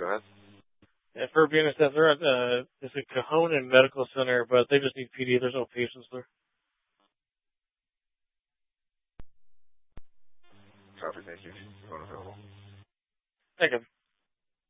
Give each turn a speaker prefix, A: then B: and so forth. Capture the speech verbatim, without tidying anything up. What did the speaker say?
A: ahead.
B: Yeah, for being a staff, they're at, uh, it's a Cahonan Medical Center, but they just need P D. There's no patients there.
A: Copy, thank you. Phone available.
B: Thank you.